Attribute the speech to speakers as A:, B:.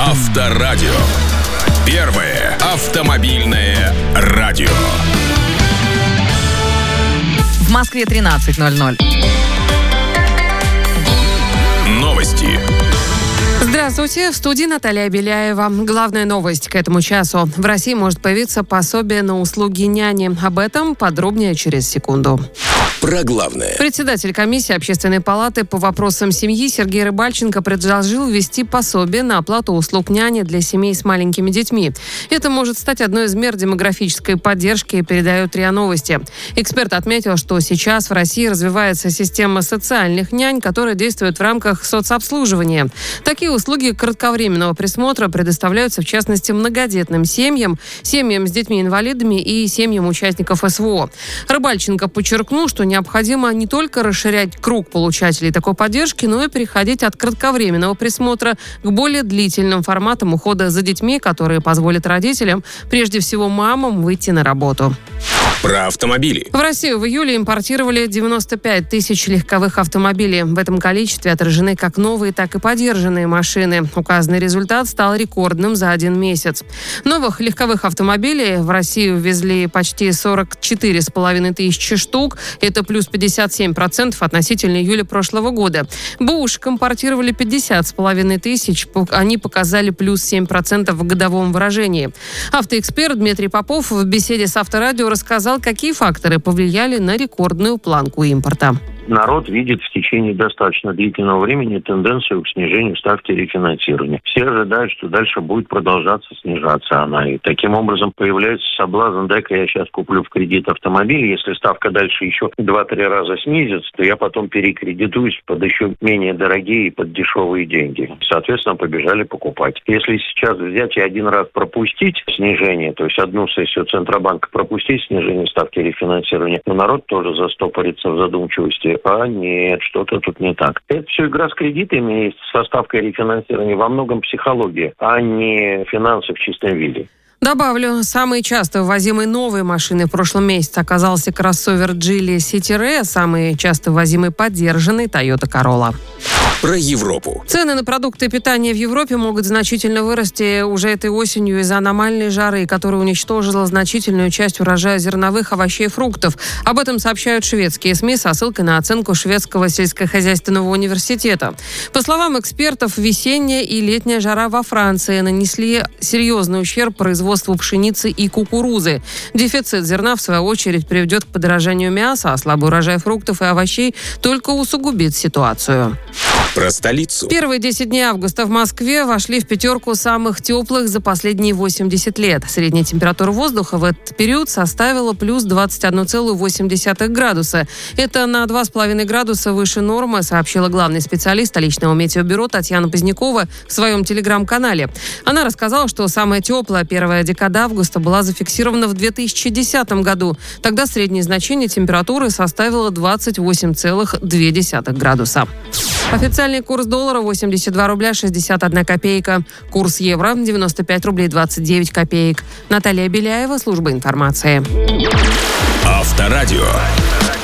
A: Авторадио. Первое автомобильное радио.
B: В Москве 13:00.
A: Новости.
C: Здравствуйте, в студии Наталья Беляева. Главная новость к этому часу. В России может появиться пособие на услуги няни. Об этом подробнее через секунду.
A: Про главное.
C: Председатель комиссии Общественной палаты по вопросам семьи Сергей Рыбальченко предложил ввести пособие на оплату услуг няни для семей с маленькими детьми. Это может стать одной из мер демографической поддержки, передает РИА Новости. Эксперт отметил, что сейчас в России развивается система социальных нянь, которая действует в рамках соцобслуживания. Такие услуги кратковременного присмотра предоставляются, в частности, многодетным семьям, семьям с детьми-инвалидами и семьям участников СВО. Рыбальченко подчеркнул, что необходимо не только расширять круг получателей такой поддержки, но и переходить от кратковременного присмотра к более длительным форматам ухода за детьми, которые позволят родителям, прежде всего мамам, выйти на работу.
A: Про автомобили.
C: В Россию в июле импортировали 95 тысяч легковых автомобилей. В этом количестве отражены как новые, так и подержанные машины. Указанный результат стал рекордным за один месяц. Новых легковых автомобилей в Россию ввезли почти 44,5 тысячи штук. Это плюс 57% относительно июля прошлого года. БУ импортировали 50,5 тысяч. Они показали плюс 7% в годовом выражении. Автоэксперт Дмитрий Попов в беседе с Авторадио рассказал, какие факторы повлияли на рекордную планку импорта.
D: Народ видит в течение достаточно длительного времени тенденцию к снижению ставки рефинансирования. Все ожидают, что дальше будет продолжаться снижаться она. И таким образом появляется соблазн: дай-ка я сейчас куплю в кредит автомобиль, если ставка дальше еще 2-3 раза снизится, то я потом перекредитуюсь под еще менее дорогие и под дешевые деньги. Соответственно, побежали покупать. Если сейчас взять и один раз пропустить снижение, то есть одну сессию Центробанка пропустить снижение ставки рефинансирования, то народ тоже застопорится в задумчивости. А нет, что-то тут не так. Это все игра с кредитами и со ставкой рефинансирования, во многом психология, а не финансы в чистом виде.
C: Добавлю, самой часто ввозимой новой машиной в прошлом месяце оказался кроссовер Geely City-Re, самый часто ввозимый подержанный Toyota Corolla.
A: Про Европу.
C: Цены на продукты питания в Европе могут значительно вырасти уже этой осенью из-за аномальной жары, которая уничтожила значительную часть урожая зерновых, овощей и фруктов. Об этом сообщают шведские СМИ со ссылкой на оценку Шведского сельскохозяйственного университета. По словам экспертов, весенняя и летняя жара во Франции нанесли серьезный ущерб производству пшеницы и кукурузы. Дефицит зерна, в свою очередь, приведет к подорожанию мяса, а слабый урожай фруктов и овощей только усугубит ситуацию.
A: Про столицу.
C: Первые 10 дней августа в Москве вошли в пятерку самых теплых за последние 80 лет. Средняя температура воздуха в этот период составила плюс 21,8 градуса. Это на 2,5 градуса выше нормы, сообщила главный специалист столичного метеобюро Татьяна Позднякова в своем телеграм-канале. Она рассказала, что самая теплая первая декада августа была зафиксирована в 2010 году. Тогда среднее значение температуры составило 28,2 градуса. Официальный курс доллара 82 рубля 61 копейка. Курс евро 95 рублей 29 копеек. Наталья Беляева, служба информации.
A: Авторадио.